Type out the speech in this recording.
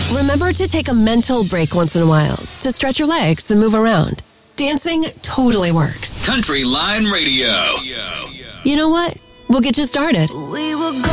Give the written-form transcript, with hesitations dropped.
Remember to take a mental break once in a while to stretch your legs and move around. Dancing totally works. Country Line Radio. You know what? We'll get you started. We will go.